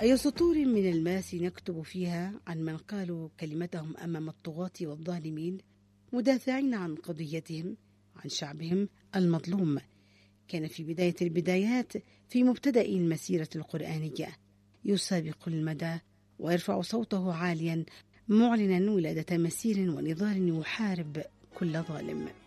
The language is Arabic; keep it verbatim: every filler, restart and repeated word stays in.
أي سطور من الماس نكتب فيها عن من قالوا كلمتهم أمام الطغاة والظالمين، مدافعين عن قضيتهم، عن شعبهم المظلوم. كان في بداية البدايات، في مبتدأ المسيرة القرآنية، يسابق المدى ويرفع صوته عاليا، معلنا ولادة مسير ونضال يحارب كل ظالم.